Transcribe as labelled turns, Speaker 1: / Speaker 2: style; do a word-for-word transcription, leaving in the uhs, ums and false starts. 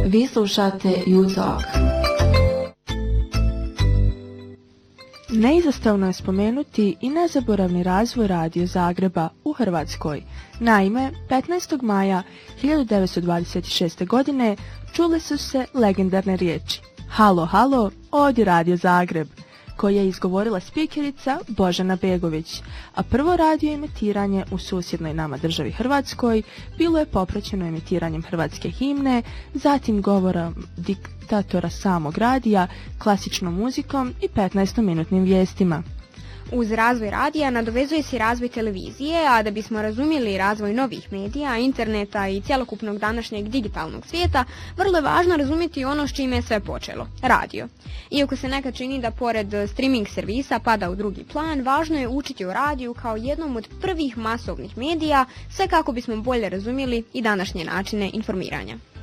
Speaker 1: Vi slušate U Talk.
Speaker 2: Neizostavno je spomenuti i nezaboravni razvoj Radio Zagreba u Hrvatskoj. Naime, petnaestog maja hiljadu devetsto dvadeset šeste. godine čule su se legendarne riječi: "Halo, halo, ovdje Radio Zagreb", koje je izgovorila spikerica Božana Begović, a prvo radio emitiranje u susjednoj nama državi Hrvatskoj bilo je popraćeno emitiranjem hrvatske himne, zatim govorom diktatora samog radija, klasičnom muzikom i petnaestominutnim vijestima.
Speaker 3: Uz razvoj radija nadovezuje se razvoj televizije, a da bismo razumjeli razvoj novih medija, interneta i cjelokupnog današnjeg digitalnog svijeta, vrlo je važno razumjeti ono s čime je sve počelo – radio. Iako se nekad čini da pored streaming servisa pada u drugi plan, važno je učiti o radiju kao jednom od prvih masovnih medija, sve kako bismo bolje razumjeli i današnje načine informiranja.